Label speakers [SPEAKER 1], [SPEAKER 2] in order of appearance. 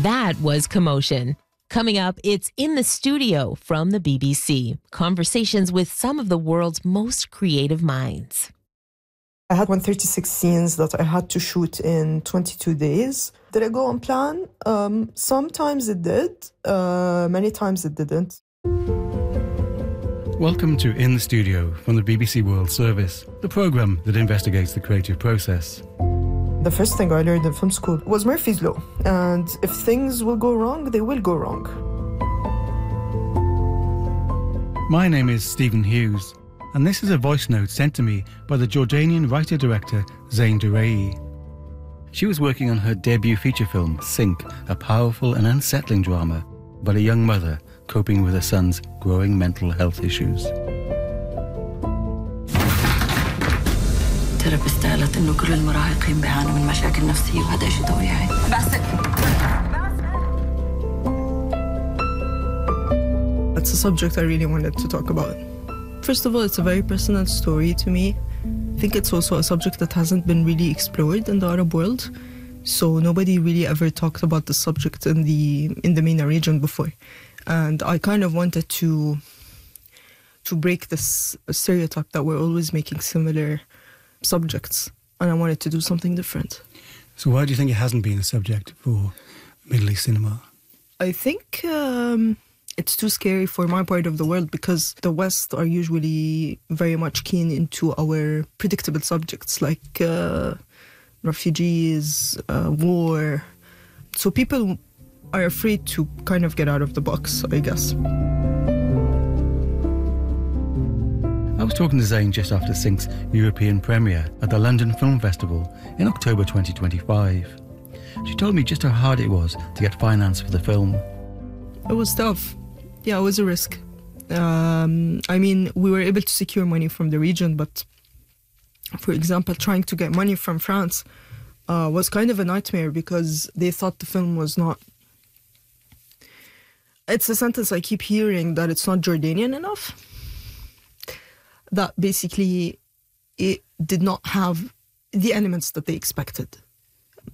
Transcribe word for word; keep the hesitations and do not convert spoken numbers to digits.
[SPEAKER 1] That was Commotion. Coming up, it's In the Studio from the B B C. Conversations with some of the world's most creative minds.
[SPEAKER 2] I had one hundred thirty-six scenes that I had to shoot in twenty-two days. Did it go on plan? Um, sometimes it did. Uh, many times it didn't.
[SPEAKER 3] Welcome to In the Studio from the B B C World Service, the programme that investigates the creative process.
[SPEAKER 2] The first thing I learned in film school was Murphy's Law. And if things will go wrong, they will go wrong.
[SPEAKER 3] My name is Stephen Hughes, and this is a voice note sent to me by the Jordanian writer-director Zain Durei. She was working on her debut feature film, Sink, a powerful and unsettling drama about a young mother coping with her son's growing mental health issues.
[SPEAKER 4] ترى بستقلت إنه كل المراهقين بيعانوا من مشاكل نفسية وهذا شيء طبيعي. باسل.
[SPEAKER 2] It's a subject I really wanted to talk about. First of all, it's a very personal story to me. I think it's also a subject that hasn't been really explored in the Arab world. So nobody really ever talked about the subject in the in the MENA region before. And I kind of wanted to to break this stereotype that we're always making similar subjects, and I wanted to do something different.
[SPEAKER 3] So why do you think it hasn't been a subject for Middle East cinema?
[SPEAKER 2] I think um, it's too scary for my part of the world because the West are usually very much keen into our predictable subjects like uh, refugees, uh, war. So people are afraid to kind of get out of the box, I guess.
[SPEAKER 3] I was talking to Zain just after Sink's European premiere at the London Film Festival in October twenty twenty-five. She told me just how hard it was to get finance for the film.
[SPEAKER 2] It was tough. Yeah, it was a risk. Um, I mean, we were able to secure money from the region, but for example, trying to get money from France uh, was kind of a nightmare because they thought the film was not... It's a sentence I keep hearing, that it's not Jordanian enough. That basically it did not have the elements that they expected.